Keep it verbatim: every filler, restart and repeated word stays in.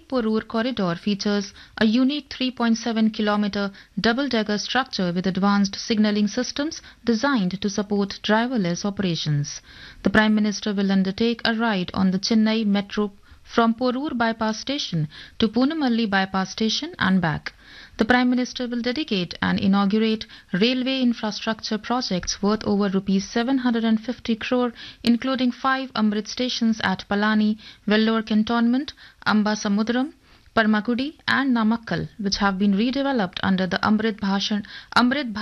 Porur corridor features a unique three point seven kilometer double-decker structure with advanced signaling systems designed to support driverless operations. The Prime Minister will undertake a ride on the Chennai Metro from Porur bypass station to Punamalli bypass station and back. The Prime Minister will dedicate and inaugurate railway infrastructure projects worth over rupees seven hundred fifty crore, including five Amrit stations at Palani, Vellore Cantonment, Ambasamudram, Parmagudi and Namakkal, which have been redeveloped under the Amrit Bhashan Amrit